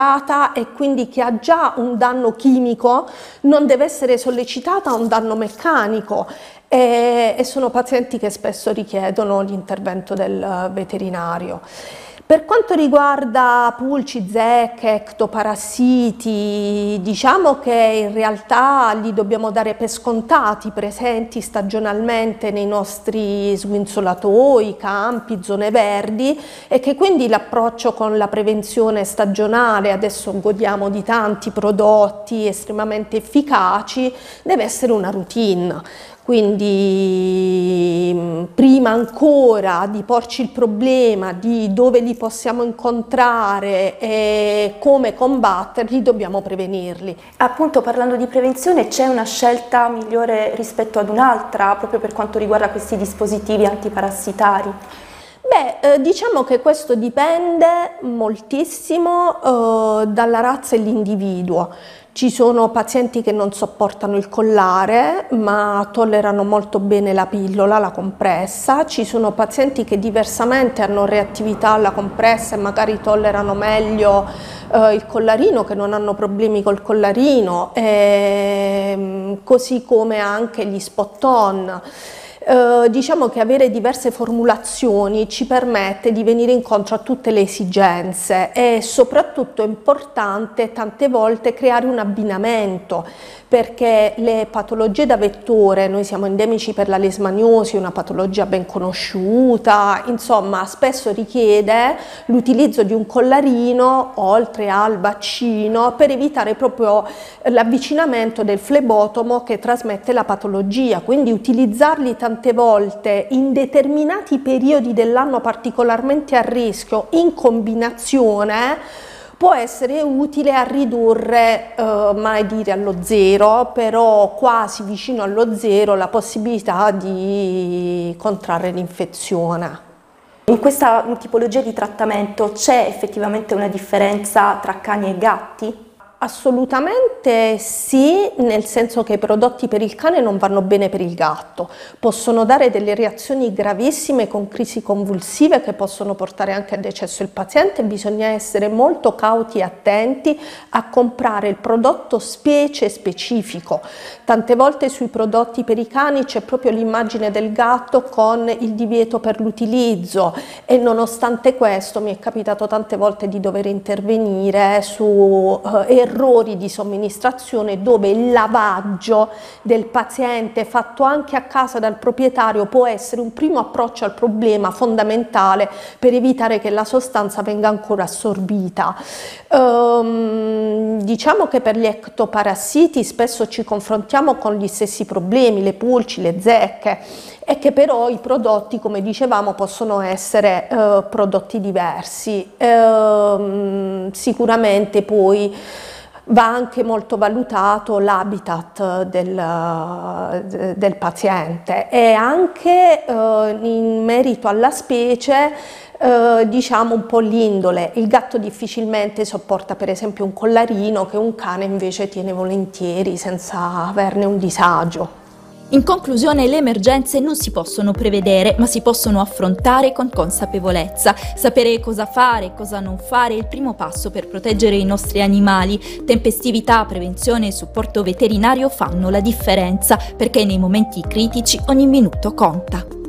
e quindi che ha già un danno chimico non deve essere sollecitata a un danno meccanico e sono pazienti che spesso richiedono l'intervento del veterinario. Per quanto riguarda pulci, zecche, ectoparassiti, diciamo che in realtà li dobbiamo dare per scontati, presenti stagionalmente nei nostri sguinzolatoi, campi, zone verdi, e che quindi l'approccio con la prevenzione stagionale, adesso godiamo di tanti prodotti estremamente efficaci, deve essere una routine. Quindi prima ancora di porci il problema di dove li possiamo incontrare e come combatterli, dobbiamo prevenirli. Appunto, parlando di prevenzione, c'è una scelta migliore rispetto ad un'altra proprio per quanto riguarda questi dispositivi antiparassitari? Diciamo che questo dipende moltissimo dalla razza e l'individuo. Ci sono pazienti che non sopportano il collare ma tollerano molto bene la pillola, la compressa. Ci sono pazienti che diversamente hanno reattività alla compressa e magari tollerano meglio il collarino, che non hanno problemi col collarino, così come anche gli spot-on. Diciamo che avere diverse formulazioni ci permette di venire incontro a tutte le esigenze e soprattutto è importante tante volte creare un abbinamento, perché le patologie da vettore, noi siamo endemici per la leishmaniosi, una patologia ben conosciuta, insomma spesso richiede l'utilizzo di un collarino oltre al vaccino per evitare proprio l'avvicinamento del flebotomo che trasmette la patologia, quindi utilizzarli tante volte in determinati periodi dell'anno particolarmente a rischio in combinazione può essere utile a ridurre, mai dire allo zero, però quasi vicino allo zero, la possibilità di contrarre l'infezione. In questa tipologia di trattamento c'è effettivamente una differenza tra cani e gatti? Assolutamente sì, nel senso che i prodotti per il cane non vanno bene per il gatto, possono dare delle reazioni gravissime con crisi convulsive che possono portare anche al decesso del paziente. Bisogna essere molto cauti e attenti a comprare il prodotto specie specifico. Tante volte sui prodotti per i cani c'è proprio l'immagine del gatto con il divieto per l'utilizzo e nonostante questo mi è capitato tante volte di dover intervenire su errori di somministrazione dove il lavaggio del paziente fatto anche a casa dal proprietario può essere un primo approccio al problema fondamentale per evitare che la sostanza venga ancora assorbita. Diciamo che per gli ectoparassiti spesso ci confrontiamo con gli stessi problemi, le pulci, le zecche, e che però i prodotti, come dicevamo, possono essere prodotti diversi. Sicuramente poi va anche molto valutato l'habitat del paziente e anche in merito alla specie diciamo un po' l'indole. Il gatto difficilmente sopporta per esempio un collarino che un cane invece tiene volentieri senza averne un disagio. In conclusione, le emergenze non si possono prevedere, ma si possono affrontare con consapevolezza. Sapere cosa fare e cosa non fare è il primo passo per proteggere i nostri animali. Tempestività, prevenzione e supporto veterinario fanno la differenza, perché nei momenti critici ogni minuto conta.